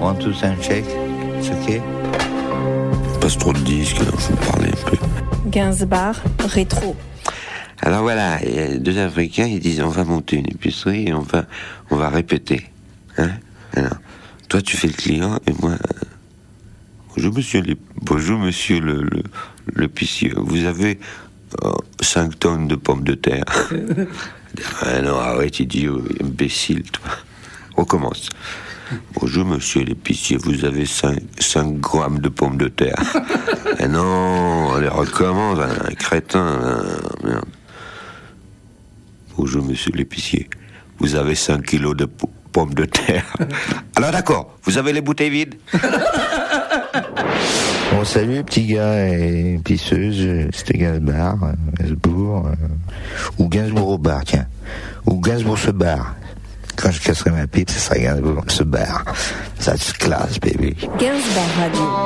Want to sound check? It's okay? Passe trop de disques, alors je vais me parler un peu. Gainsbourg, rétro. Alors voilà, il y a deux Africains, ils disent on va monter une épicerie et on va répéter. Hein? Alors, toi tu fais le client et moi... Bonjour monsieur l'épicier, vous avez 5 tonnes de pommes de terre. Ah non, arrête idiot, imbécile toi. On commence. Bonjour monsieur l'épicier, vous avez 5 grammes de pommes de terre. Ah non, on les recommence, un crétin. Merde. Bonjour monsieur l'épicier, vous avez 5 kilos de pommes de terre. Alors d'accord, vous avez les bouteilles vides? Bon, salut petit gars et pisseuse, c'était Gainsbourg, ou Gainsbourg au bar, tiens. Ou Gainsbourg se barre. Quand je casserai ma pipe, ce sera Gainsbourg se barre. Ça se classe, baby. Gainsbourg Radio.